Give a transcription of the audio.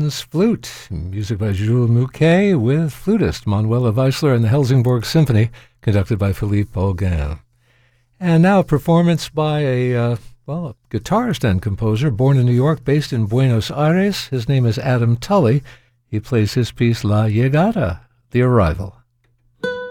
Beethoven's Flute, music by Jules Mouquet with flutist Manuela Weissler and the Helsingborg Symphony, conducted by Philippe Auguin. And now a performance by a guitarist and composer born in New York, based in Buenos Aires. His name is Adam Tully. He plays his piece La Llegada, The Arrival.